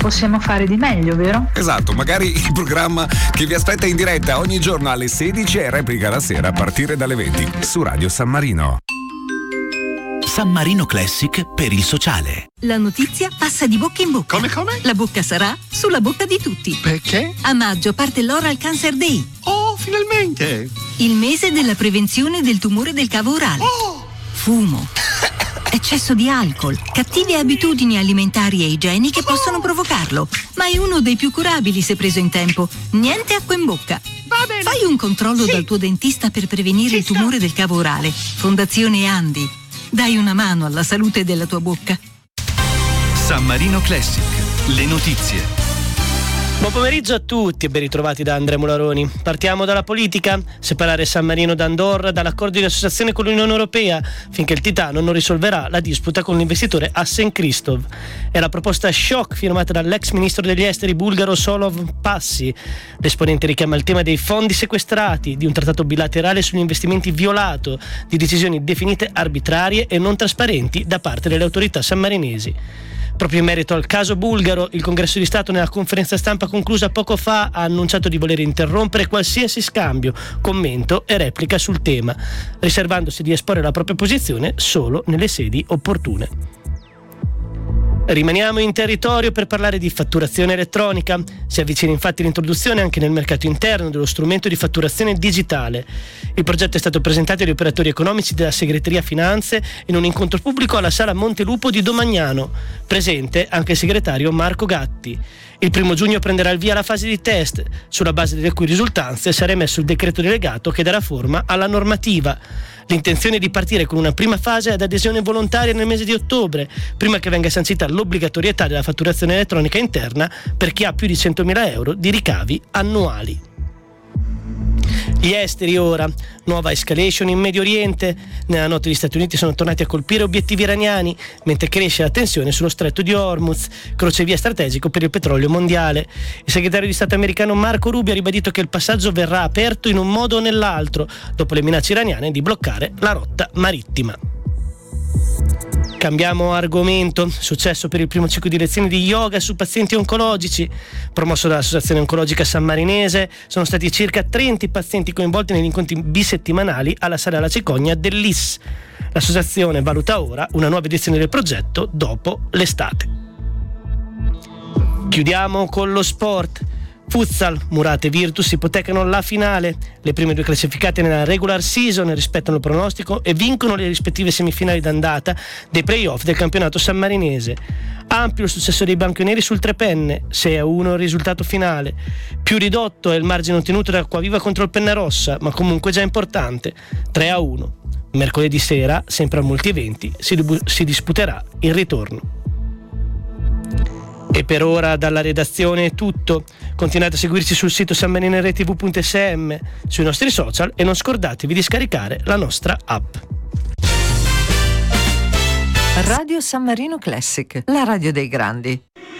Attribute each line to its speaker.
Speaker 1: possiamo fare di meglio, vero?
Speaker 2: Esatto, magari il programma che vi aspetta in diretta ogni giorno alle 16 e replica la sera a partire dalle 20 su Radio San Marino.
Speaker 3: San Marino Classic per il sociale.
Speaker 4: La notizia passa di bocca in bocca.
Speaker 5: Come?
Speaker 4: La bocca sarà sulla bocca di tutti.
Speaker 5: Perché?
Speaker 4: A maggio parte l'Oral Cancer Day.
Speaker 5: Oh, finalmente!
Speaker 4: Il mese della prevenzione del tumore del cavo orale.
Speaker 5: Oh!
Speaker 4: Fumo, eccesso di alcol, cattive abitudini alimentari e igieniche possono provocarlo, ma è uno dei più curabili se preso in tempo. Niente acqua in bocca.
Speaker 5: Va bene.
Speaker 4: Fai un controllo dal tuo dentista per prevenire il tumore del cavo orale. Fondazione Andi. Dai una mano alla salute della tua bocca.
Speaker 3: San Marino Classic, le notizie.
Speaker 6: Buon pomeriggio a tutti e ben ritrovati da Andrea Mularoni. Partiamo dalla politica. Separare San Marino da Andorra dall'accordo di associazione con l'Unione Europea finché il Titano non risolverà la disputa con l'investitore Asen Kristov. È la proposta shock firmata dall'ex ministro degli esteri bulgaro Solov Passi. L'esponente richiama il tema dei fondi sequestrati, di un trattato bilaterale sugli investimenti violato, di decisioni definite arbitrarie e non trasparenti da parte delle autorità sammarinesi. Proprio in merito al caso bulgaro, il Congresso di Stato nella conferenza stampa conclusa poco fa ha annunciato di voler interrompere qualsiasi scambio, commento e replica sul tema, riservandosi di esporre la propria posizione solo nelle sedi opportune. Rimaniamo in territorio per parlare di fatturazione elettronica. Si avvicina infatti l'introduzione anche nel mercato interno dello strumento di fatturazione digitale. Il progetto è stato presentato agli operatori economici della Segreteria Finanze in un incontro pubblico alla Sala Montelupo di Domagnano. Presente anche il segretario Marco Gatti. Il 1 giugno prenderà il via la fase di test, sulla base delle cui risultanze sarà emesso il decreto delegato che darà forma alla normativa. L'intenzione è di partire con una prima fase ad adesione volontaria nel mese di ottobre, prima che venga sancita l'obbligatorietà della fatturazione elettronica interna per chi ha più di 100.000 euro di ricavi annuali. Gli esteri ora, nuova escalation in Medio Oriente. Nella notte gli Stati Uniti sono tornati a colpire obiettivi iraniani, mentre cresce la tensione sullo stretto di Hormuz, crocevia strategico per il petrolio mondiale. Il segretario di Stato americano Marco Rubio ha ribadito che il passaggio verrà aperto in un modo o nell'altro, dopo le minacce iraniane di bloccare la rotta marittima. Cambiamo argomento. Successo per il primo ciclo di lezioni di yoga su pazienti oncologici. Promosso dall'Associazione Oncologica Sammarinese, sono stati circa 30 pazienti coinvolti negli incontri bisettimanali alla Sala La Cicogna dell'IS. L'associazione valuta ora una nuova edizione del progetto dopo l'estate. Chiudiamo con lo sport. Futsal, Murate e Virtus ipotecano la finale. Le prime due classificate nella regular season rispettano il pronostico e vincono le rispettive semifinali d'andata dei play-off del campionato sammarinese. Ampio il successo dei bianconeri sul Trepenne, 6-1 il risultato finale. Più ridotto è il margine ottenuto da Acquaviva contro il Pennarossa, ma comunque già importante, 3-1. Mercoledì sera, sempre a molti eventi, si disputerà il ritorno. E per ora dalla redazione è tutto. Continuate a seguirci sul sito sanmarinertv.sm, sui nostri social e non scordatevi di scaricare la nostra app.
Speaker 7: Radio San Marino Classic, la radio dei grandi.